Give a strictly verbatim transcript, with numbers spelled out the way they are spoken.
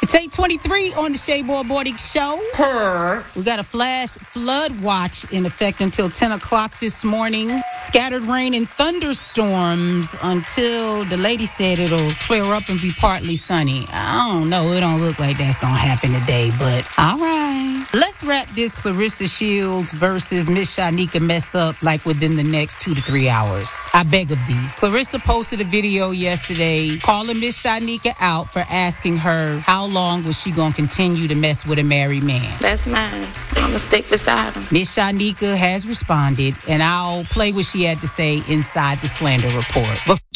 It's eight twenty-three on the Shea Boy Morning Show. Her. We got a flash flood watch in effect until ten o'clock this morning. Scattered rain and thunderstorms until the lady said it'll clear up and be partly sunny. I don't know. It don't look like that's going to happen today, but all right. Let's wrap this Clarissa Shields versus Miss Shanika mess up like within the next two to three hours. I beg of thee. Clarissa posted a video yesterday calling Miss Shanika out for asking her how long was she going to continue to mess with a married man. That's mine. I'm going to stick beside him. Miss Shanika has responded, and I'll play what she had to say inside the Slander Report. But